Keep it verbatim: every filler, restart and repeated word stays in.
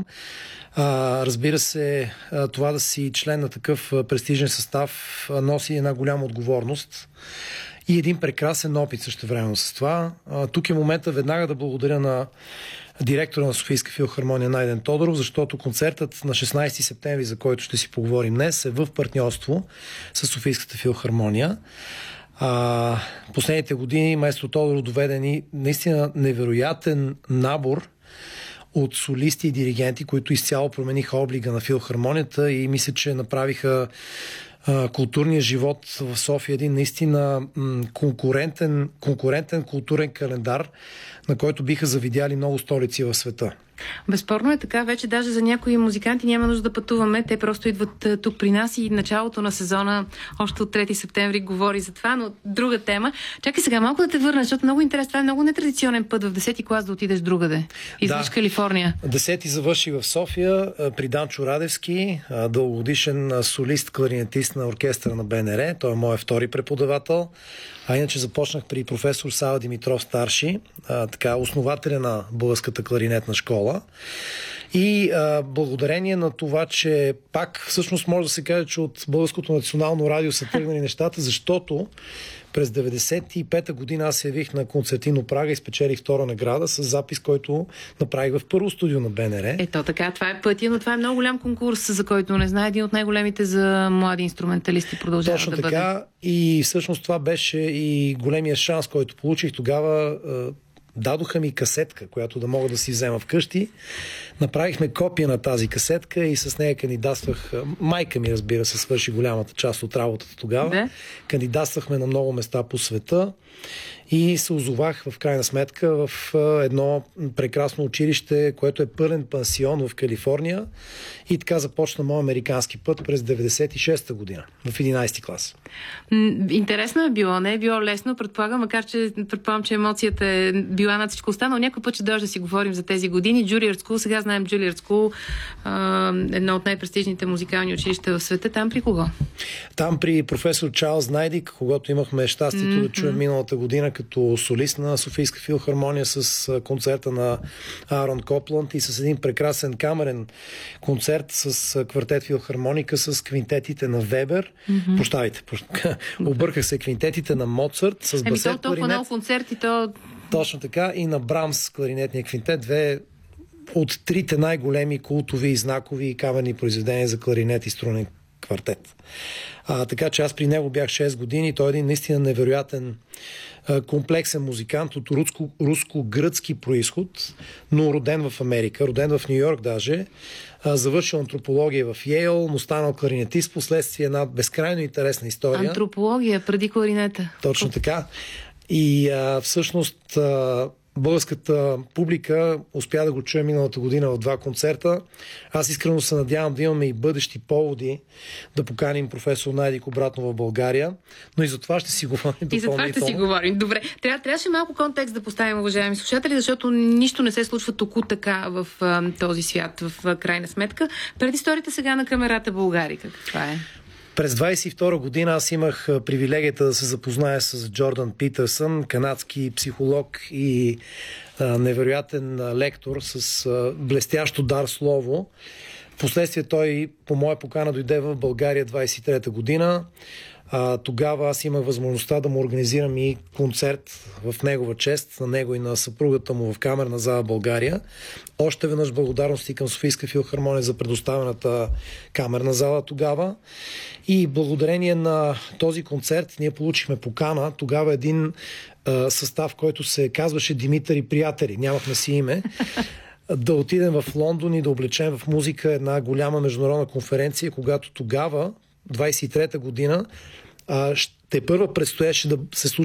А, разбира се, а, това да си член на такъв а, престижен състав а, носи една голяма отговорност и един прекрасен опит същевременно с това. А, тук е момента веднага да благодаря на директора на Софийска филхармония Найден Тодоров, защото концертът на шестнайсети септември, за който ще си поговорим днес, е в партньорство с Софийската филхармония. А, последните години маестро Тодоров доведе ни наистина невероятен набор от солисти и диригенти, които изцяло промениха облика на филхармонията и мисля, че направиха а, културния живот в София един наистина м- конкурентен, конкурентен културен календар, на който биха завидяли много столици в света. Безспорно е така. Вече даже за някои музиканти няма нужда да пътуваме. Те просто идват тук при нас и началото на сезона още от трети септември говори за това, но друга тема. Чакай сега малко да те върна, защото много интересно. Това е много нетрадиционен път в десети клас да отидеш другаде. Извъж да. Калифорния. Десети завърши в София при Данчо Радевски, дългогодишен солист, кларинетист на оркестъра на БНР. Той е моят втори преподавател. А иначе започнах при професор Сава Димитров старши, а, така, основателя на Българската кларинетна школа. И а, благодарение на това, че пак всъщност може да се каже, че от Българското национално радио са тръгнали нещата, защото през деветдесет и пета година аз се явих на Концертино Прага и спечелих втора награда с запис, който направих в първо студио на БНР. Ето така, това е пътя, но това е много голям конкурс, за който не знае, един от най-големите за млади инструменталисти продължава Точно да бъде. Точно така и всъщност това беше и големия шанс, който получих тогава. Дадоха ми касетка, която да мога да си взема вкъщи. Направихме копия на тази касетка и с нея кандидатствах. Майка ми, разбира се, свърши голямата част от работата тогава. Да. Кандидатствахме на много места по света и се озовах в крайна сметка в едно прекрасно училище, което е пълен пансион в Калифорния. И така започна моят американски път през деветдесет и шеста година, в единайсети клас. Интересно е било, не е било лесно, предполагам, макар че предполагам, че емоцията е била над всичко останало. Някой път ще дойде да си говорим за тези години. Juilliard School, сега знаем Juilliard School, едно от най-престижните музикални училища в света. Там при кого? Там при професор Чарлз Найдик, когато имахме щастието mm-hmm. да чуем миналата година като солист на Софийска филхармония с концерта на Аарон Копланд и с един прекрасен камерен концерт с квартет филхармоника с квинтетите на Вебер. Mm-hmm. Прощавайте, обърках се, квинтетите на Моцарт с басет кларинет. Еми то толкова много концерти, то... Точно така, и на Брамс кларинетния квинтет, две от трите най-големи култови и знакови камерни произведения за кларинет и струнен квартет. А, така че аз при него бях шест години. Той е един наистина невероятен а, комплексен музикант от руско, руско-гръцки происход, но роден в Америка, роден в Ню Йорк даже. А, завършил антропология в Йейл, но станал кларинетист, последствие една безкрайно интересна история. Антропология преди кларинета. Точно така. И а, всъщност а, българската публика успя да го чуе миналата година в два концерта. Аз искрено се надявам да имаме и бъдещи поводи да поканим професор Найдик обратно в България, но и за това ще си говорим допълнително. И за това ще си говорим. Добре. Трябва, трябваше малко контекст да поставим, уважаеми слушатели, защото нищо не се случва току така в а, този свят, в а, крайна сметка. Пред историята сега на камерата България, каква е? През двайсет и втора година аз имах привилегията да се запозная с Джордан Питърсън, канадски психолог и а, невероятен лектор с а, блестящо дар слово. Впоследствие той по моя покана дойде в България двайсет и трета година. А, тогава аз имах възможността да му организирам и концерт в негова чест, на него и на съпругата му в Камерна зала България. Още веднъж благодарности към Софийска филхармония за предоставената камерна зала тогава. И благодарение на този концерт ние получихме покана. Тогава един а, състав, който се казваше Димитър и приятели. Нямахме си име. Да отидем в Лондон и да облечем в музика една голяма международна конференция, когато тогава, двайсет и трета година, ще първа предстояше да се случи